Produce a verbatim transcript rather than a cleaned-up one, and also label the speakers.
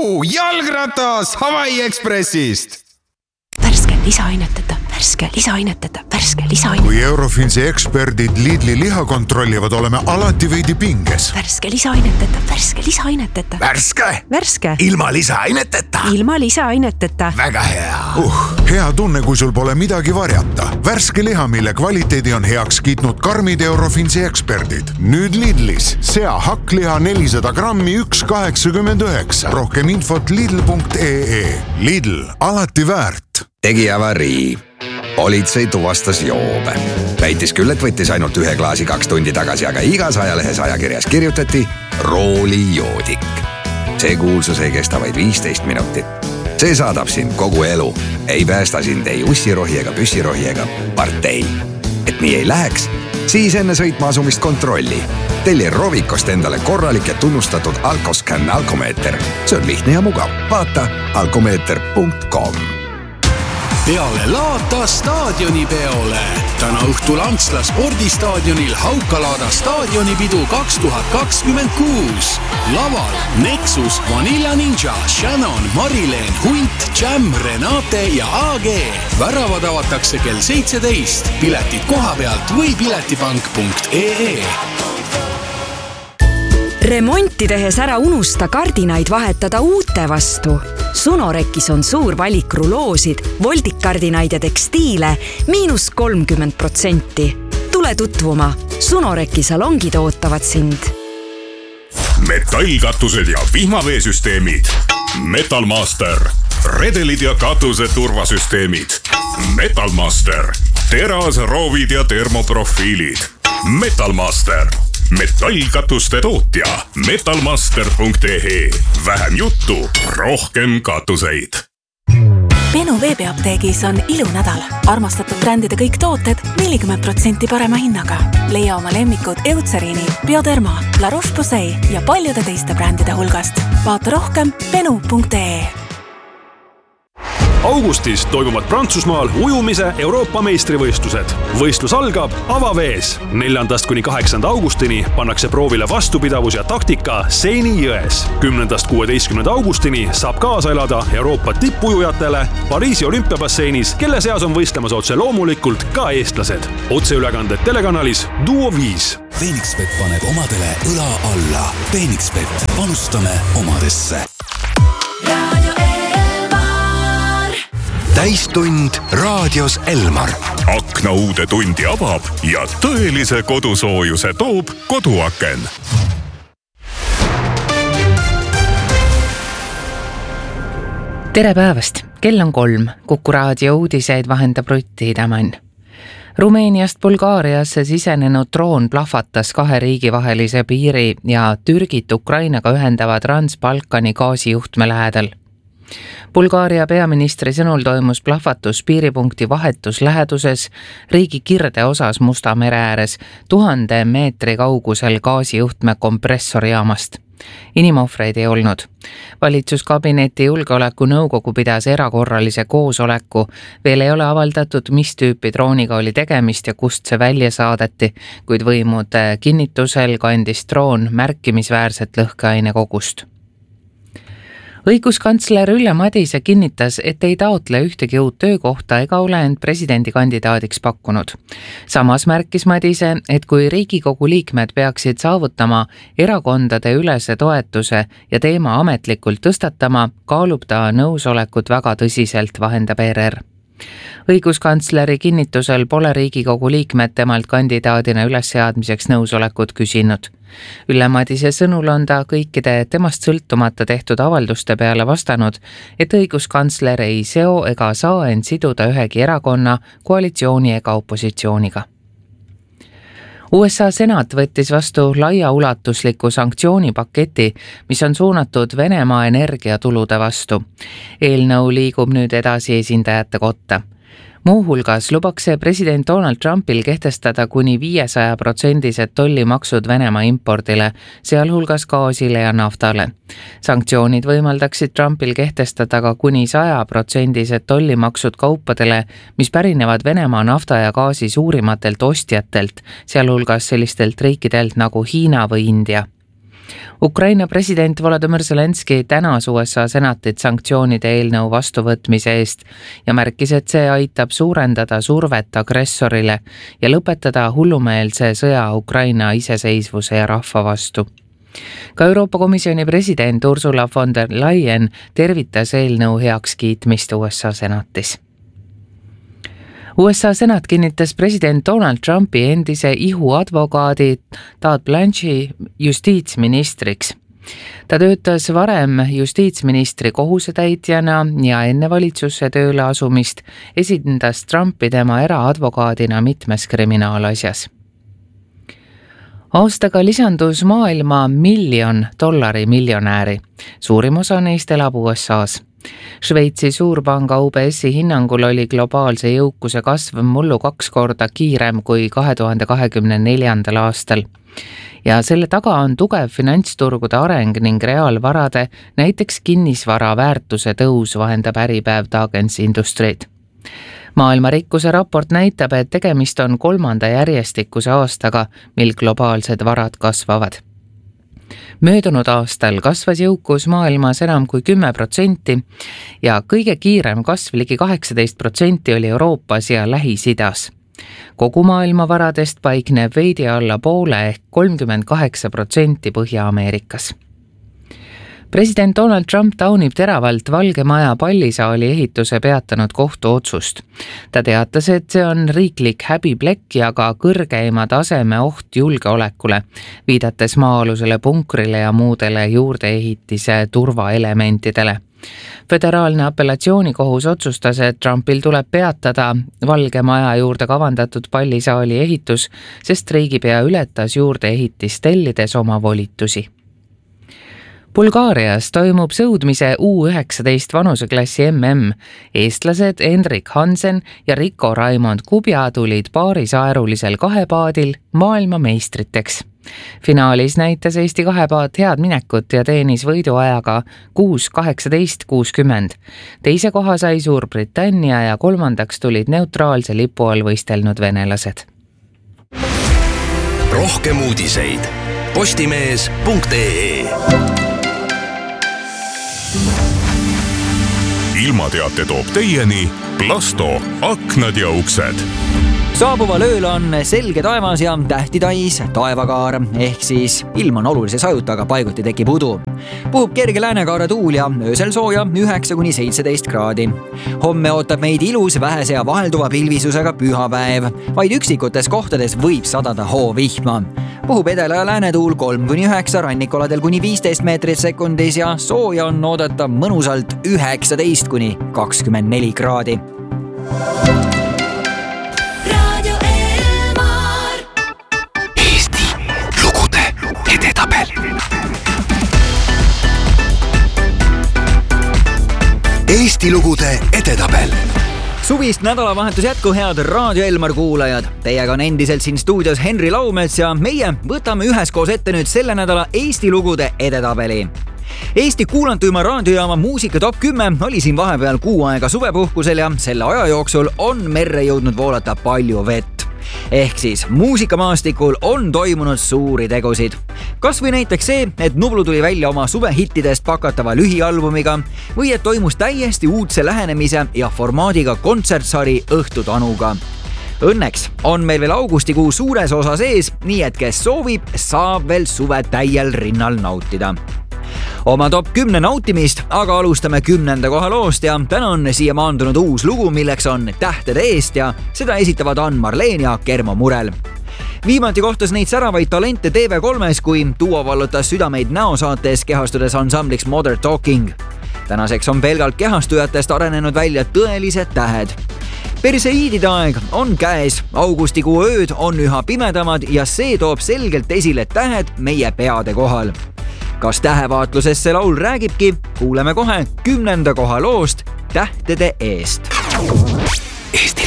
Speaker 1: Juhuu, jalgratas Hawaii Expressist!
Speaker 2: Värske lisaaineteta, värske lisaaineteta, värske lisaaineteta.
Speaker 3: Kui Eurofinsi eksperdid Lidli liha kontrollivad, oleme alati veidi pinges.
Speaker 2: Värske lisaaineteta, värske lisaaineteta.
Speaker 4: Värske?
Speaker 2: Värske.
Speaker 4: Ilma lisaaineteta?
Speaker 2: Ilma lisaaineteta.
Speaker 4: Väga hea.
Speaker 3: Uh, hea tunne, kui sul pole midagi varjata. Värske liha, mille kvaliteedi on heaks kiitnud karmid Eurofinsi eksperdid. Nüüd Lidlis. Sea hakkliha nelisada grammi üks kaheksakümmend üheksa. Rohkem infot lidl punkt ee. Lidl, alati väärt.
Speaker 4: Tegi avarii. Politsei tuvastas joobe. Väitis küll, et võttis ainult ühe klaasi kaks tundi tagasi, aga igas ajalehes ajakirjas kirjutati roolijoodik. See kuulsus ei kesta vaid viisteist minutit. See saadab sind kogu elu. Ei päästa sind ei ussirohi ega püssirohi ega partei. Et nii ei läheks, siis enne sõitma asumist kontrolli. Telli Rovikost endale korralik ja tunnustatud Alkoscan alkomeeter. See on lihtne ja mugav. Vaata alkomeeter punkt com.
Speaker 5: Peale Laata staadionipeole. Täna õhtul Antsla spordistaadionil Haukalaada staadionipidu kaks tuhat kakskümmend kuus. Laval Nexus, Vanilla Ninja, Shannon, Marileen, Hunt, Jam, Renate ja A G. Väravad avatakse kell seitseteist. Piletid koha pealt või piletipank punkt ee.
Speaker 6: Remonti tehes ära unusta kardinaid vahetada uute vastu. Sunorekis on suur valik ruloosid, voldikkardinaid ja tekstiile miinus kolmkümmend protsenti. Tule tutvuma. Sunoreki salongid ootavad sind.
Speaker 7: Metallkatused ja vihmaveesüsteemid. Metalmaster. Redelid ja katuse turvasüsteemid. Metalmaster. Teras, roovid ja termoprofiilid. Metalmaster. Metallkatuste tootja metalmaster punkt ee. Vähem juttu, rohkem katuseid.
Speaker 8: Benu veebiapteegis on ilunädal. Armastatud brändide kõik tooted nelikümmend protsenti parema hinnaga. Leia oma lemmikud Eutseriini, Bioderma, La Roche-Posay ja paljude teiste brändide hulgast. Vaata rohkem benu punkt ee.
Speaker 9: Augustis toimuvad Prantsusmaal ujumise Euroopa meistrivõistlused. Võistlus algab avavees. neljandast kuni kaheksanda augustini pannakse proovile vastupidavus ja taktika Seini jões. kümnendast kuueteistkümnenda augustini saab kaasa elada Euroopa tippujujatele Pariisi olümpiabasseinis, kelle seas on võistlemas otse loomulikult ka eestlased. Otseülekanded telekanalis Duo viis.
Speaker 10: Phoenixbet paneb omadele õla alla. Phoenixbet, panustame omadesse. Täistund raadios Elmar.
Speaker 7: Akna uude tundi avab ja tõelise kodusoojuse toob koduaken.
Speaker 11: Tere päevast! Kell on kolm. Kuku raadio uudiseid vahendab Rutti Idamann. Rumeeniast Bulgaariasse sisenenud droon plahvatas kahe riigi vahelise piiri ja Türgit Ukrainaga ühendava Trans-Balkani gaasijuhtme lähedal. Bulgaaria peaministri sõnul toimus plahvatus piiripunkti vahetus läheduses riigi kirde osas Musta mere ääres tuhande meetri kaugusel gaasijuhtme kompressorijaamast. Inimohvreid ei olnud. Valitsuskabineti julgeoleku nõukogu pidas erakorralise koosoleku. Veel ei ole avaldatud, mis tüüpi drooniga oli tegemist ja kust see välja saadeti, kuid võimud kinnitusel kandis droon märkimisväärset lõhkeaine kogust. Õiguskantsler Ülle Madise kinnitas, et ei taotle ühtegi uut töökohta ega ole end presidendikandidaadiks pakkunud. Samas märkis Madise, et kui Riigikogu liikmed peaksid saavutama erakondade ülese toetuse ja teema ametlikult tõstatama, kaalub ta nõusolekut väga tõsiselt, vahendab E R R. Õiguskantsleri kinnitusel pole Riigikogu liikmed temalt kandidaadina ülesseadmiseks nõusolekut küsinud. Ülle Madise sõnul on ta kõikide temast sõltumata tehtud avalduste peale vastanud, et õiguskantsler ei seo ega saa end siduda ühegi erakonna, koalitsiooni ega opositsiooniga. U S A senat võttis vastu laiaulatusliku sanktsioonipaketi, mis on suunatud Venemaa energiatulude vastu. Eelnõu liigub nüüd edasi esindajate kotta. Muuhulgas lubaks see president Donald Trumpil kehtestada kuni viiesaja protsendised tollimaksud Venemaa impordile, sealhulgas gaasile ja naftale. Sanktsioonid võimaldaksid Trumpil kehtestada ka kuni saja protsendised tollimaksud kaupadele, mis pärinevad Venemaa nafta ja gaasi suurimatelt ostjatelt, sealhulgas sellistelt riikidelt nagu Hiina või India. Ukraina president Volodymyr Zelenski tänas U S A senatit sanktsioonide eelnõu vastuvõtmise eest ja märkis, et see aitab suurendada survet agressorile ja lõpetada hullumeelse sõja Ukraina iseseisvuse ja rahva vastu. Ka Euroopa Komisjoni president Ursula von der Leyen tervitas eelnõu heakskiitmist U S A senatis. U S A senat kinnitas president Donald Trumpi endise ihu advokaadi Todd Blanche'i justiitsministriks. Ta töötas varem justiitsministri kohusetäitjana ja enne valitsusse tööle asumist esindas Trumpi tema eraadvokaadina mitmes kriminaalasjas. Aastaga lisandus maailma miljon dollari miljonääri. Suurim osa neist elab U S A's. Šveitsi suurpanga U B S-i hinnangul oli globaalse jõukuse kasv mullu kaks korda kiirem kui kahe tuhande kahekümne neljandal aastal. Ja selle taga on tugev finantsturgude areng ning reaalvarade, näiteks kinnisvara väärtuse tõus vahendab äripäev Dagens Industrid. Maailma rikkuse raport näitab, et tegemist on kolmanda järjestikuse aastaga, mil globaalsed varad kasvavad. Möödunud aastal kasvas jõukus maailmas enam kui kümme protsenti ja kõige kiirem kasv ligi kaheksateist protsenti oli Euroopas ja Lähis-Idas. Kogu maailma varadest paikneb veidi alla poole ehk kolmkümmend kaheksa protsenti Põhja-Ameerikas. President Donald Trump taunib teravalt Valge Maja pallisaali ehituse peatanud kohtuotsust. Ta teatas, et see on riiklik häbiplekk ja ka kõrgeima taseme oht julgeolekule, viidates maa-alusele punkrile ja muudele juurdeehitise turvaelementidele. Föderaalne apellatsioonikohus otsustas, et Trumpil tuleb peatada Valge Maja juurde kavandatud pallisaali ehitus, sest riigipea ületas juurdeehitist tellides oma volitusi. Bulgaarias toimub sõudmise U üheksateist vanuseklassi M M. Eestlased Henrik Hansen ja Rico Raimond Kubja tulid paarisaerulisel kahepaadil maailma meistriteks. Finaalis näitas Eesti kahepaat head minekut ja teenis võiduajaga kuus kaheksateist kuuskümmend. Teise koha sai Suurbritannia ja kolmandaks tulid neutraalse lipu all võistelnud venelased.
Speaker 10: Rohkem uudiseid postimees punkt ee.
Speaker 7: Ilmateate toob teieni Plasto aknad ja uksed.
Speaker 12: Saabuval ööl on selge taevas ja tähtitais taevakaar, ehk siis ilm on olulise sajuta, aga paiguti tekib udu. Puhub kerge läänekaare tuul ja öösel sooja üheksa kuni seitseteist kraadi. Homme ootab meid ilus vähese ja vahelduva pilvisusega pühapäev. Vaid üksikutes kohtades võib sadada hoovihma. Puhub edela ja läänetuul kolm kuni üheksa, rannikoladel kuni viisteist meetrit sekundis ja sooja on oodata mõnusalt üheksateist kuni kakskümmend neli kraadi.
Speaker 10: Eesti lugude edetabel.
Speaker 12: Suvist nädalavahetus jätku, head Raadio Elmar kuulajad. Teiega on endiselt siin stuudios Henri Laumets ja meie võtame üheskoos ette nüüd selle nädala Eesti lugude edetabeli. Eesti kuulantuima raadiojaama muusika top kümme oli siin vahepeal kuu aega suvepuhkusel ja selle aja jooksul on merre jõudnud voolata palju vett. Ehk siis muusikamaastikul on toimunud suuri tegusid. Kas või näiteks see, et Nublu tuli välja oma suvehittidest pakatava lühialbumiga või et toimus täiesti uudse lähenemise ja formaadiga kontsertsari Õhtutanuga. Õnneks on meil veel augustikuu suures osas ees, nii et kes soovib, saab veel suve täiel rinnal nautida. Oma top kümne nautimist, aga alustame kümnenda koha loost ja täna on siia maandunud uus lugu, milleks on Tähtede eest ja seda esitavad Ann Marleen ja Kermo Murel. Viimati kohtas neid säravaid talente T V kolmes, kui duo vallutas südameid näosaates kehastudes ansambliks Modern Talking. Tänaseks on pelgalt kehastujatest arenenud välja tõelised tähed. Perseiidide aeg on käes, augustikuu ööd on üha pimedamad ja see toob selgelt esile tähed meie peade kohal. Kas tähevaatluses see laul räägibki? Kuuleme kohe kümnenda koha loost Tähtede eest.
Speaker 10: Eesti